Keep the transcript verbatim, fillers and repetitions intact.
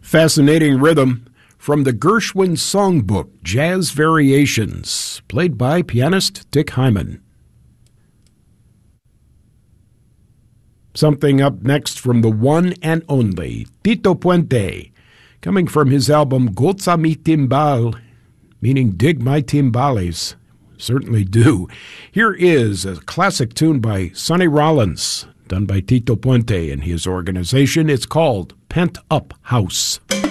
Fascinating rhythm from the Gershwin Songbook, Jazz Variations, played by pianist Dick Hyman. Something up next from the one and only Tito Puente, coming from his album Goza mi timbal, meaning dig my timbales. Certainly do. Here is a classic tune by Sonny Rollins, done by Tito Puente and his organization. It's called Pent Up House.